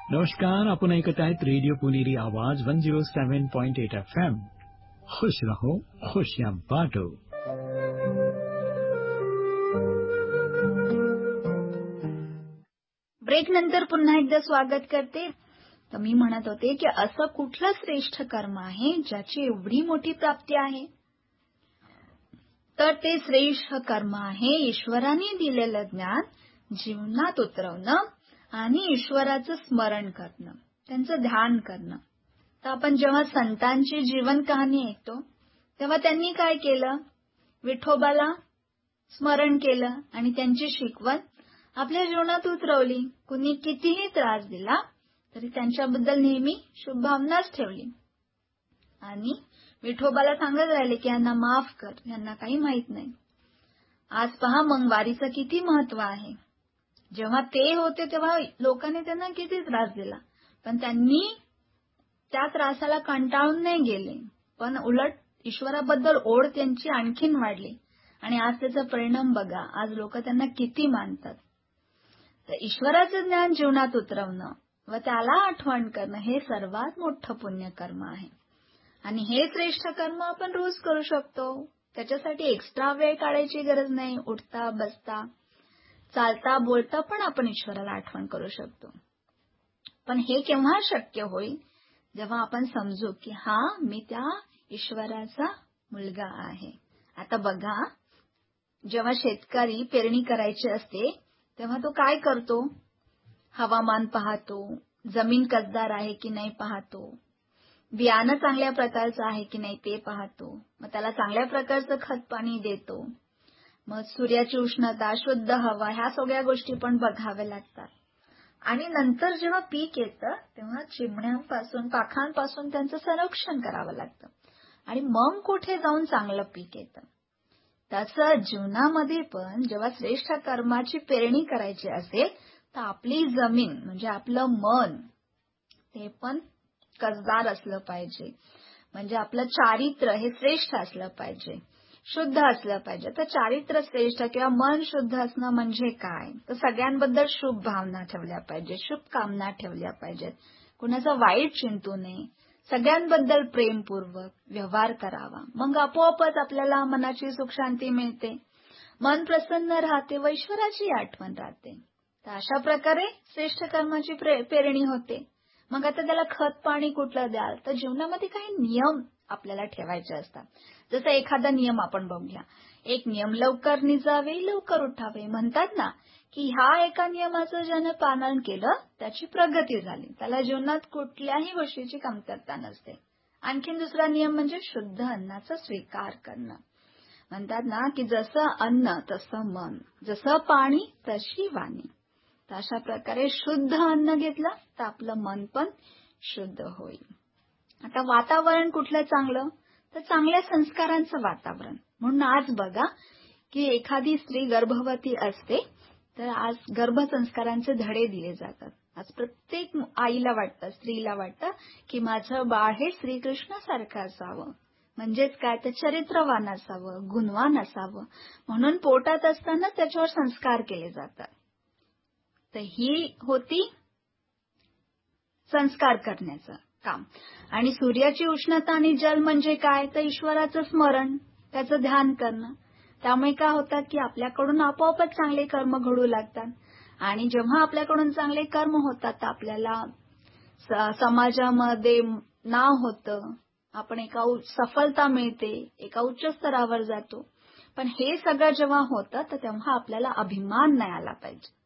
नमस्कार, आपण ऐकत आहेत रेडिओ पुणेरी आवाज 107.8 FM. खुश रहो, खुशियां बांटो. ब्रेक नंतर पुन्हा एकदा स्वागत करते. तर मी म्हणत होते की असं कुठलं श्रेष्ठ कर्म आहे ज्याची एवढी मोठी प्राप्ती आहे. तर ते श्रेष्ठ कर्म आहे ईश्वराने दिलेलं ज्ञान जीवनात उतरवणं आणि ईश्वराचं स्मरण करणं, त्यांचं ध्यान करणं. तर आपण जेव्हा संतांची जीवन कहाणी ऐकतो तेव्हा त्यांनी काय केलं, विठोबाला स्मरण केलं आणि त्यांची शिकवण आपल्या जीवनात उतरवली. कुणी कितीही त्रास दिला तरी त्यांच्याबद्दल नेहमी शुभ भावनाच ठेवली आणि विठोबाला सांगत राहिले की यांना माफ कर, यांना काही माहित नाही. आज पहा मग वारीचं किती महत्व आहे. जेव्हा ते होते तेव्हा लोकांनी त्यांना किती त्रास दिला, पण त्यांनी त्या त्रासाला कंटाळून नाही गेले, पण उलट ईश्वराबद्दल ओढ त्यांची आणखीन वाढली आणि आज त्याचा परिणाम बघा. आज लोक त्यांना किती मानतात. तर ईश्वराचं ज्ञान जीवनात उतरवणं व त्याला आठवण करणं हे सर्वात मोठं पुण्यकर्म आहे आणि हे श्रेष्ठ कर्म आपण रोज करू शकतो. त्याच्यासाठी एक्स्ट्रा वेळ काढायची गरज नाही. उठता बसता चालता बोलता पण आपण ईश्वराला आठवण करू शकतो. पण हे केव्हा शक्य होईल, जेव्हा आपण समजू की मी त्या ईश्वराचा मुलगा आहे. आता बघा, जेव्हा शेतकरी पेरणी करायची असते तेव्हा तो काय करतो, हवामान पाहतो, जमीन कसदार आहे की नाही पाहतो, बियाणं चांगल्या प्रकारचं आहे की नाही ते पाहतो, मग त्याला चांगल्या प्रकारचं खत पाणी देतो. मग सूर्याची उष्णता, शुद्ध हवा, ह्या सगळ्या गोष्टी पण बघाव्या लागतात. आणि नंतर जेव्हा पीक येतं तेव्हा चिमण्यांपासून, पाखांपासून त्यांचं संरक्षण करावं लागतं आणि मग कुठे जाऊन चांगलं पीक येतं. तसं जीवनामध्ये पण जेव्हा श्रेष्ठ कर्माची पेरणी करायची असेल तर आपली जमीन म्हणजे आपलं मन ते पण कसदार असलं पाहिजे. म्हणजे आपलं चारित्र्य हे श्रेष्ठ असलं पाहिजे, शुद्ध असलं पाहिजे. तर चारित्र्य श्रेष्ठ किंवा मन शुद्ध असणं म्हणजे काय, तर सगळ्यांबद्दल शुभ भावना ठेवल्या पाहिजे, शुभ कामना ठेवल्या पाहिजेत, कुणाचं वाईट चिंतू नये, सगळ्यांबद्दल प्रेमपूर्वक व्यवहार करावा. मग आपोआपच आपल्याला मनाची सुख शांती मिळते, मन प्रसन्न राहते व ईश्वराची आठवण राहते. तर अशा प्रकारे श्रेष्ठ कर्माची पेरणी होते. मग आता त्याला खत पाणी कुठलं द्याल, तर जीवनामध्ये काही नियम आपल्याला ठेवायचे असतात. जसं एखादा नियम आपण बघूया. एक नियम, लवकर निजावे लवकर उठावे. म्हणतात ना की ह्या एका नियमाचं ज्यानं पालन केलं त्याची प्रगती झाली, त्याला जीवनात कुठल्याही गोष्टीची कमतरता नसते. आणखीन दुसरा नियम म्हणजे शुद्ध अन्नाचा स्वीकार करणं. म्हणतात ना की जसं अन्न तसं मन, जसं पाणी तशी वाणी. तर अशा प्रकारे शुद्ध अन्न घेतलं तर आपलं मन पण शुद्ध होईल. आता वातावरण कुठलं चांगलं, तर चांगल्या संस्कारांचं वातावरण. म्हणून आज बघा की एखादी स्त्री गर्भवती असते तर आज गर्भसंस्कारांचे धडे दिले जातात. आज प्रत्येक आईला वाटतं, स्त्रीला वाटतं की माझं बाळ हे श्रीकृष्णासारखं असावं. म्हणजेच काय, तर चरित्रवान असावं, गुणवान असावं, म्हणून पोटात असताना त्याच्यावर संस्कार केले जातात. तर ही होती संस्कार करण्याचं काम. आणि सूर्याची उष्णता आणि जल म्हणजे काय, तर ईश्वराचं स्मरण, त्याचं ध्यान करणं. त्यामुळे काय होतात की आपल्याकडून आपोआपच चांगले कर्म घडू लागतात. आणि जेव्हा आपल्याकडून चांगले कर्म होतात तर आपल्याला समाजामध्ये नाव होतं, आपण एका सफलता मिळते, एका उच्च स्तरावर जातो. पण हे सगळं जेव्हा होतं तर तेव्हा आपल्याला अभिमान नाही आला पाहिजे.